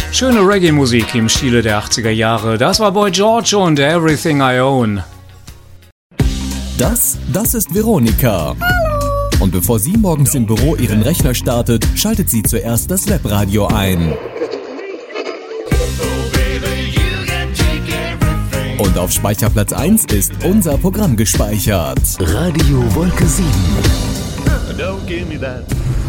Schöne Reggae-Musik im Stile der 80er Jahre. Das war Boy George und Everything I Own. Das ist Veronika. Hallo. Und bevor sie morgens im Büro ihren Rechner startet, schaltet sie zuerst das Webradio ein. Und auf Speicherplatz 1 ist unser Programm gespeichert. Radio Wolke 7. Don't give me that.